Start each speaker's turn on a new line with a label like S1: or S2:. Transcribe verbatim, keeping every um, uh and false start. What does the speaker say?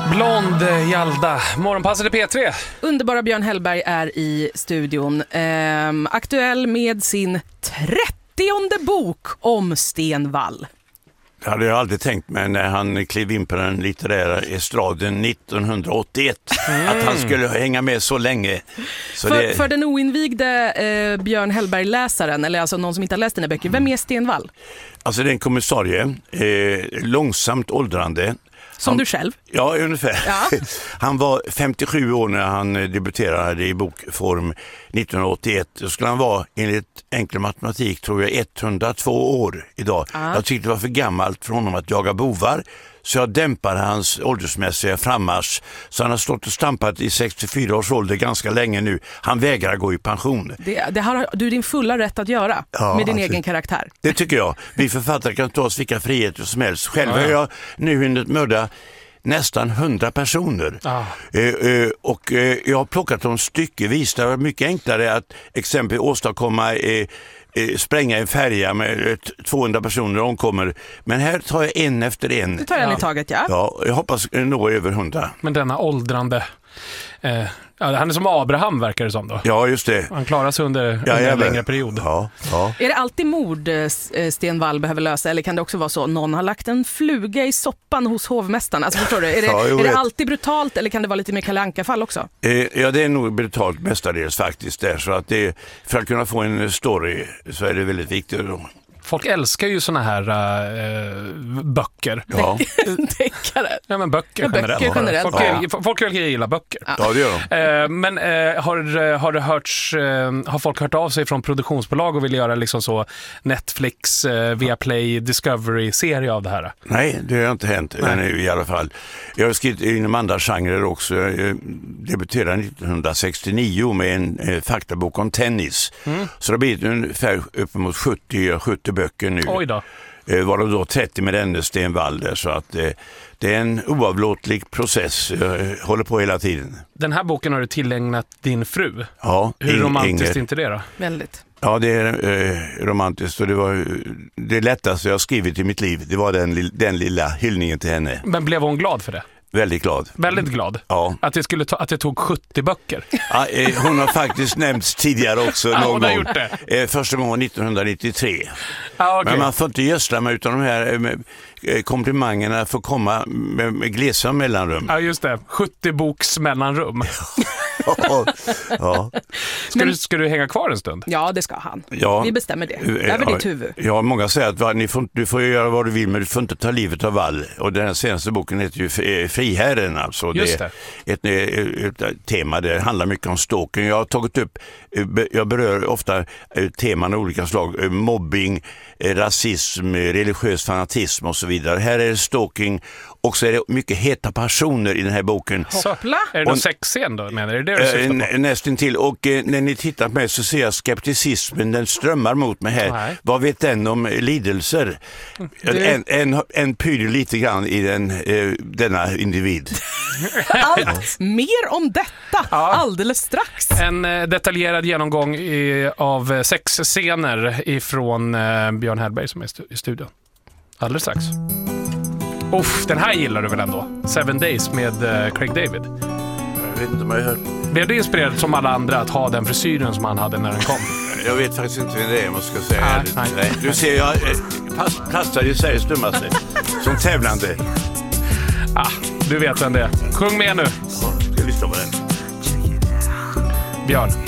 S1: Blond Jalda, morgonpassade P tre.
S2: Underbara Björn Hellberg är i studion. Ehm, aktuell med sin trettionde bok om Sten Wall.
S3: Det hade jag aldrig tänkt mig när han klev in på den litterära estraden nittonhundraåttioett. Mm. Att han skulle hänga med så länge. Så
S2: för,
S3: det...
S2: för den oinvigde eh, Björn Hellberg-läsaren, eller alltså någon som inte har läst dina böcker, vem är Sten Wall?
S3: Alltså det är en kommissarie, eh, långsamt åldrande.
S2: Som
S3: han,
S2: du själv?
S3: Ja, ungefär.
S2: Ja.
S3: Han var femtiosju år när han debuterade i bokform nittonhundraåttioett. Då skulle han vara, enligt enkel matematik, tror jag etthundratvå år idag. Ah. Jag tyckte det var för gammalt för honom att jaga bovar. Så jag dämpade hans åldersmässiga frammarsch. Så han har stått och stampat i sextiofyra års ålder ganska länge nu. Han vägrar gå i pension.
S2: Det, det har du din fulla rätt att göra ja, med din alltså, egen karaktär.
S3: Det tycker jag. Vi författare kan ta oss vilka friheter som helst. Själv har jag nu hunnit mörda nästan hundra personer. Ah. Eh, eh, och eh, jag har plockat dem styckevis. Det var mycket enklare att exempelvis åstadkomma eh, spränga en färja med tvåhundra personer omkommer. Men här tar jag en efter en.
S2: Du tar en ja. i taget, ja.
S3: Ja, jag hoppas nå över hundra.
S1: Men denna åldrande... Eh, ja, han är som Abraham verkar det som då.
S3: Ja, just det.
S1: Han klarar sig under,
S3: ja,
S1: under en längre period.
S3: Ja, ja.
S2: Är det alltid mord Sten Wall behöver lösa, eller kan det också vara så någon har lagt en fluga i soppan hos hovmästaren? Alltså förstår du, är det, ja, är det alltid brutalt eller kan det vara lite mer Kalle Anka-fall också?
S3: Eh, ja, det är nog brutalt mestadels faktiskt där, så att det, för att kunna få en story så är det väldigt viktigt då.
S1: Folk älskar ju såna här äh, böcker.
S3: Ja.
S2: Deckare.
S1: Ja, men böcker
S2: ja,
S1: generellt.
S2: Böcker generellt.
S1: Folk,
S2: ja.
S1: folk gillar böcker.
S3: Ja, ja det gör de.
S1: Äh, men äh, har, har, det hörts, äh, har folk hört av sig från produktionsbolag och vill göra liksom så Netflix, äh, Viaplay, Discovery-serie av det här?
S3: Nej, det har inte hänt ännu i alla fall. Jag har skrivit inom andra genrer också. Jag debuterade nittonhundrasextionio med en äh, faktabok om tennis. Mm. Så det har blivit ungefär uppemot sjuttio böcker nu.
S1: Oj då.
S3: Eh, var det då trettio med denne Sten Wall där, så att eh, det är en oavlåtlig process. Jag håller på hela tiden.
S1: Den här boken har du tillägnat din fru.
S3: Ja.
S1: Hur romantiskt
S3: Inger.
S1: Är inte det då?
S2: Väldigt.
S3: Ja, det är eh, romantiskt och det var det lättaste jag har skrivit i mitt liv. Det var den, den lilla hyllningen till henne.
S1: Men blev hon glad för det?
S3: Väldigt glad.
S1: Väldigt glad?
S3: Ja.
S1: Att det, skulle ta, att det tog sjuttio böcker?
S3: Ja, eh, hon har faktiskt nämnts tidigare också någon
S1: ja, hon har
S3: gång.
S1: Gjort det.
S3: Eh, första gången nittonhundranittiotre.
S1: Ah, okay.
S3: Men man får inte gödsla med utan de här eh, komplimangerna får komma med, med glesa mellanrum.
S1: Ja, just det. sjuttio boks mellanrum.
S3: ja. ja.
S1: Ska, Men, du, ska du hänga kvar en stund?
S2: Ja, det ska han.
S3: Ja.
S2: Vi bestämmer det. Över
S3: ja,
S2: ditt huvud.
S3: Ja, många säger att va, ni får, du får göra vad du vill men du får inte ta livet av Wall. Och den senaste boken heter ju Friherren. Alltså.
S1: Just
S3: det.
S1: det.
S3: Ett, ett, ett tema, det handlar mycket om stalking. Jag har tagit upp, jag berör ofta teman av olika slag. Mobbing, rasism, religiös fanatism och så vidare. Här är det stalking och så är det mycket heta personer i den här boken.
S2: Hoppla!
S1: Är det någon sexscen då, menar du? Är det det du syftar på?
S3: Nästan till. Och eh, när ni tittar på mig så ser jag skepticismen, den strömmar mot mig här. Nej. Vad vet den om lidelser? Du... En, en, en pyr lite grann i den, eh, denna individ.
S2: Allt mer om detta ja. alldeles strax.
S1: En eh, detaljerad genomgång i, av sexscener ifrån eh, Björn Hellberg som är stu- i studion. Alldeles strax. Uff, den här gillar du väl ändå? Seven Days med uh, Craig David.
S3: Jag vet inte om jag har hört.
S1: Blev du inspirerad som alla andra att ha den frisyren som han hade när den kom?
S3: Jag vet faktiskt inte vem det är, jag måste säga.
S1: Ah, nej.
S3: Nej. Du ser, jag pass, passar ju Sveriges dummaste som tävlande.
S1: Ah, du vet vem det är. Sjung med nu.
S3: Ja, ska jag lyssna på den.
S1: Björn.